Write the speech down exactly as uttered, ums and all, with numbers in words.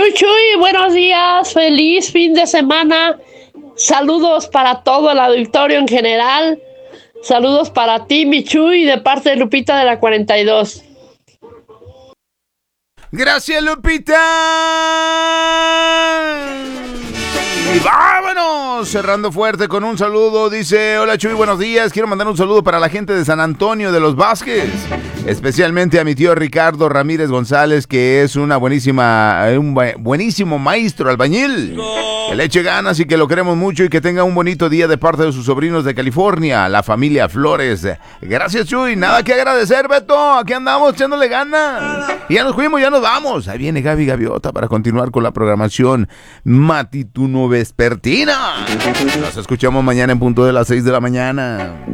Chuy, Chuy, buenos días, feliz fin de semana. Saludos para todo el auditorio en general. Saludos para ti, mi Chuy, de parte de Lupita de la cuarenta y dos. Gracias, Lupita. Y vámonos, cerrando fuerte con un saludo. Dice, hola Chuy, buenos días. Quiero mandar un saludo para la gente de San Antonio de los Vázquez, especialmente a mi tío Ricardo Ramírez González, que es una buenísima, un buenísimo maestro albañil. Que le eche ganas y que lo queremos mucho y que tenga un bonito día de parte de sus sobrinos de California, la familia Flores. Gracias, Chuy. Nada que agradecer, Beto. Aquí andamos echándole ganas. Y ya nos fuimos, ya nos vamos. Ahí viene Gaby Gaviota para continuar con la programación matituno vespertina. Nos escuchamos mañana en punto de las seis de la mañana.